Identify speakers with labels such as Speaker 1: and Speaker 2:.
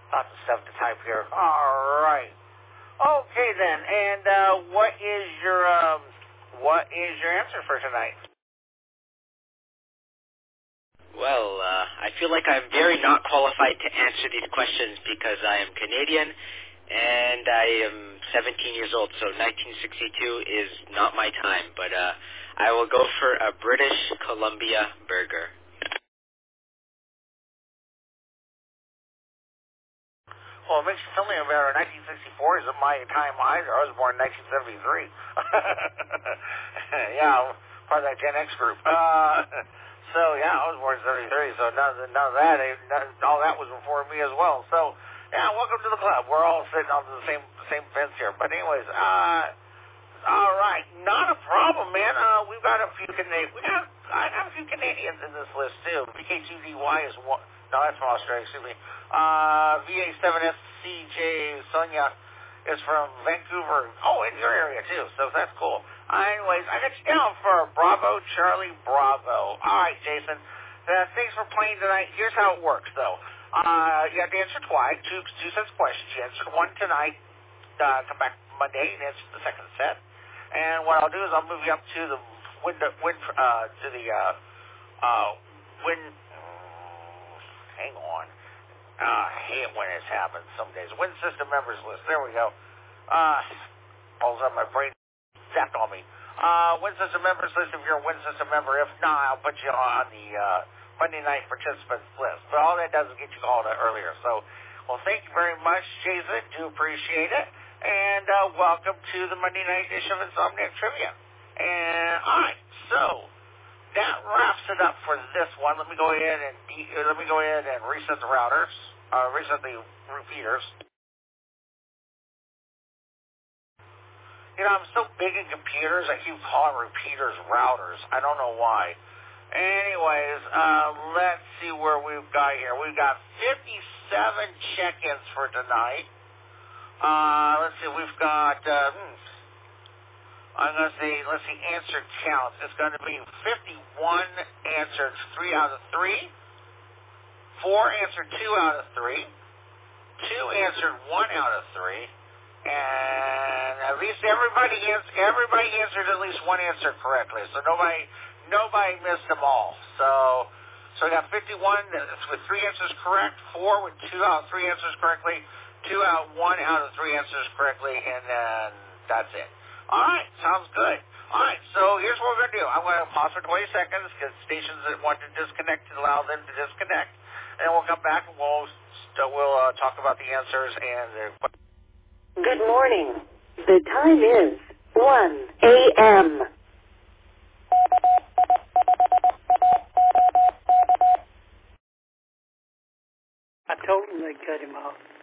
Speaker 1: Lots of stuff to type here. All right. Okay then. And what is your answer for tonight?
Speaker 2: Well, I feel like I'm very not qualified to answer these questions because I am Canadian and I am 17 years old, so 1962 is not my time, but I will go for a British Columbia burger.
Speaker 1: Well, it makes you feel me better. 1964 isn't my time either. I was born in 1973. Yeah, I'm part of that Gen X group. So, yeah, I was born in 73, so none of that, all that was before me as well. So, yeah, welcome to the club. We're all sitting on the same fence here. But anyways, all right, not a problem, man. We've got a few I got a few Canadians in this list, too. VK2DY is one. No, that's from Australia, excuse me. VA7SCJ Sonia is from Vancouver. Oh, in your area, too, so that's cool. Anyways, I got you down for Bravo, Charlie, Bravo. All right, Jason. Thanks for playing tonight. Here's how it works, though. You have to answer twice, two sets of questions. You answered one tonight. Come back Monday and answer the second set. And what I'll do is I'll move you up to the hang on. I hate when this happens some days. Wind system members list. There we go. Pulls up my brain. Zapped on me. Wind system members list if you're a Wind system member. If not, I'll put you on the Monday night participants list. But all that does is get you called earlier. So, well, thank you very much, Jason. Do appreciate it. And welcome to the Monday night edition of Insomniac Trivia. And all right, so that wraps it up for this one. Let me go ahead and reset the routers. Reset the repeaters. You know, I'm so big in computers, I keep calling repeaters routers. I don't know why. Anyways, let's see where we've got here. We've got 57 check-ins for tonight. Let's see, we've got, I'm going to say, let's see, answer counts. It's going to be 51 answered 3 out of 3, 4 answered 2 out of 3, 2 answered 1 out of 3, and at least everybody answered at least one answer correctly. So nobody missed them all. So we got 51 with 3 answers correct, 4 with 2 out of 3 answers correctly, 1 out of 3 answers correctly, and then that's it. All right, sounds good. All right, so here's what we're going to do. I'm going to pause for 20 seconds because stations that want to disconnect, allow them to disconnect, and we'll come back and we'll talk about the answers and the questions.
Speaker 3: Good morning. The time is 1 a.m.
Speaker 4: I told him they'd cut him off.